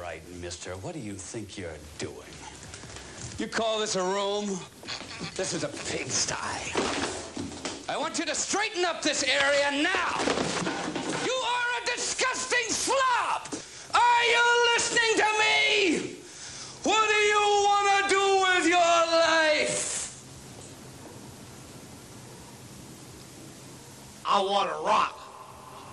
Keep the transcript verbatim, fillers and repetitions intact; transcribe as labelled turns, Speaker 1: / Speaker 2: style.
Speaker 1: right, mister. What do you think you're doing? You call this a room? This is a pigsty. I want you to straighten up this area now. You are a disgusting slob. Are you listening to me? What do you want to do with your life?
Speaker 2: I want to rock.